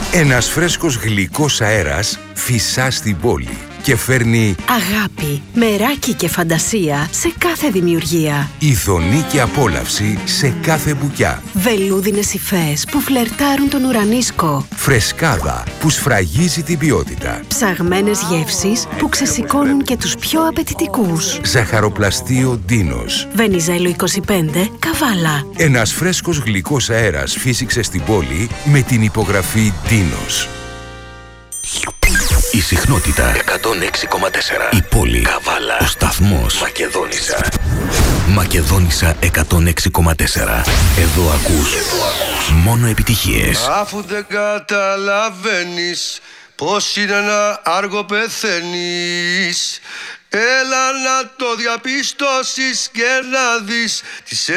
Ένας φρέσκος γλυκός αέρας φυσά στην πόλη και φέρνει αγάπη, μεράκι και φαντασία σε κάθε δημιουργία. ειδονή και απόλαυση σε κάθε μπουκιά. Βελούδινες υφές που φλερτάρουν τον ουρανίσκο. Φρεσκάδα που σφραγίζει την ποιότητα. Ψαγμένες γεύσεις που ξεσηκώνουν και τους πιο απαιτητικούς. Ζαχαροπλαστείο Ντίνος. Βενιζέλο 25, Καβάλα. Ένας φρέσκος γλυκός αέρας φύσηξε στην πόλη με την υπογραφή Ντίνος. Η συχνότητα 106,4. Η πόλη. Καβάλα. Ο σταθμός. Μακεδόνισσα. Μακεδόνισσα 106,4. Εδώ ακούς μόνο επιτυχίες. Αφού δεν καταλαβαίνεις πως είναι ένα άργο πεθαίνεις, έλα να το διαπιστώσεις και να δεις τις